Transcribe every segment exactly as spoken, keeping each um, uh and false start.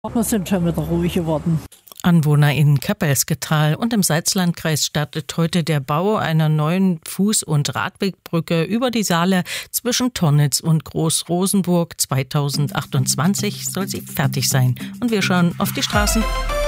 Wir sind schon wieder ruhig geworden. Anwohner in Kappelsgetal und im Salzlandkreis startet heute der Bau einer neuen Fuß- und Radwegbrücke über die Saale zwischen Tornitz und Groß-Rosenburg. zweitausendachtundzwanzig soll sie fertig sein. Und wir schauen auf die Straßen.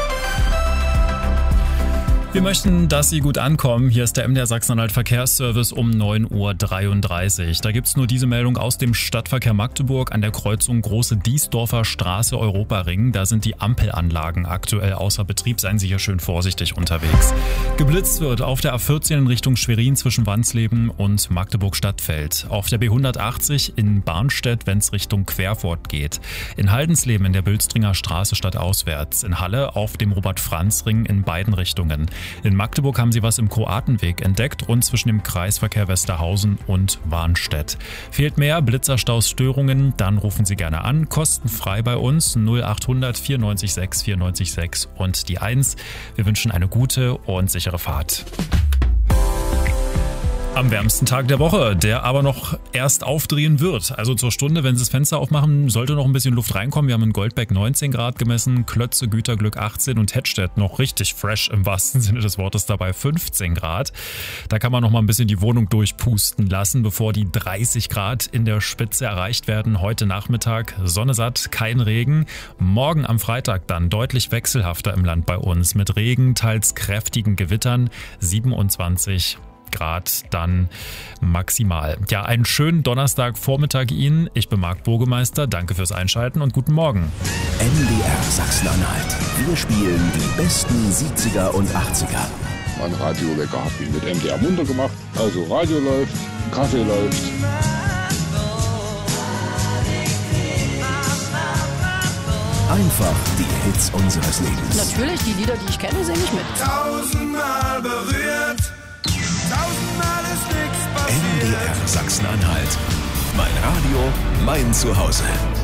Wir möchten, dass Sie gut ankommen. Hier ist der M D R Sachsen-Anhalt Verkehrsservice um neun Uhr dreiunddreißig. Da gibt's nur diese Meldung aus dem Stadtverkehr Magdeburg an der Kreuzung Große Diesdorfer Straße Europaring. Da sind die Ampelanlagen aktuell außer Betrieb. Seien Sie hier schön vorsichtig unterwegs. Geblitzt wird auf der A vierzehn in Richtung Schwerin zwischen Wansleben und Magdeburg-Stadtfeld. Auf der B hundertachtzig in Barnstedt, wenn es Richtung Querfurt geht. In Haldensleben in der Bülstringer Straße stadtauswärts. In Halle auf dem Robert-Franz-Ring in beiden Richtungen. In Magdeburg haben sie was im Kroatenweg entdeckt und zwischen dem Kreisverkehr Westerhausen und Warnstedt. Fehlt mehr Blitzerstaus, Störungen, dann rufen Sie gerne an. Kostenfrei bei uns null achthundert vierundneunzig sechs vierundneunzig sechs und die eins. Wir wünschen eine gute und sichere Fahrt. Am wärmsten Tag der Woche, der aber noch erst aufdrehen wird. Also zur Stunde, wenn Sie das Fenster aufmachen, sollte noch ein bisschen Luft reinkommen. Wir haben in Goldbeck neunzehn Grad gemessen, Klötze, Güterglück achtzehn und Hettstedt noch richtig fresh im wahrsten Sinne des Wortes dabei fünfzehn Grad. Da kann man noch mal ein bisschen die Wohnung durchpusten lassen, bevor die dreißig Grad in der Spitze erreicht werden. Heute Nachmittag Sonne satt, kein Regen. Morgen am Freitag dann deutlich wechselhafter im Land bei uns mit Regen, teils kräftigen Gewittern, siebenundzwanzig Grad dann maximal. Ja, einen schönen Donnerstagvormittag Ihnen. Ich bin Marc Burgemeister. Danke fürs Einschalten und guten Morgen. M D R Sachsen-Anhalt. Wir spielen die besten siebziger und achtziger. Mein Radiowecker hat mich mit M D R munter gemacht. Also Radio läuft, Kaffee läuft. Einfach die Hits unseres Lebens. Natürlich, die Lieder, die ich kenne, singe ich mit. Tausendmal berührt. Tausendmal ist nichts passiert. M D R Sachsen-Anhalt. Mein Radio, mein Zuhause.